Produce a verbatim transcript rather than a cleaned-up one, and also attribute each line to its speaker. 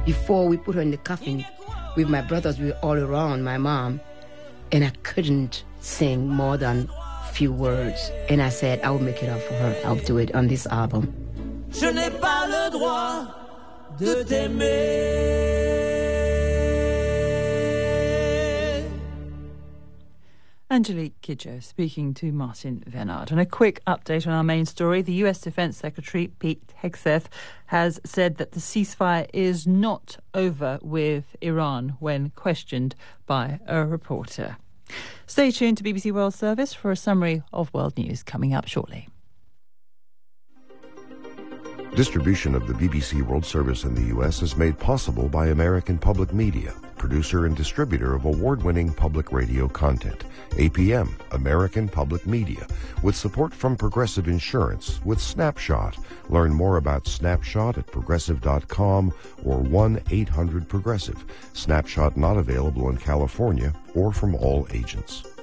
Speaker 1: Before we put her in the coffin, with my brothers, we were all around my mom, and I couldn't sing more than a few words. And I said, I will make it up for her. I'll do it on this album. Je n'ai pas le droit de t'aimer.
Speaker 2: Angelique Kidjo speaking to Martin Venard. And a quick update on our main story. The U S Defense Secretary Pete Hegseth has said that the ceasefire is not over with Iran when questioned by a reporter. Stay tuned to B B C World Service for a summary of world news coming up shortly.
Speaker 3: Distribution of the B B C World Service in the U S is made possible by American Public Media, producer and distributor of award-winning public radio content. A P M, American Public Media, with support from Progressive Insurance with Snapshot. Learn more about Snapshot at progressive dot com or one eight hundred progressive. Snapshot not available in California or from all agents.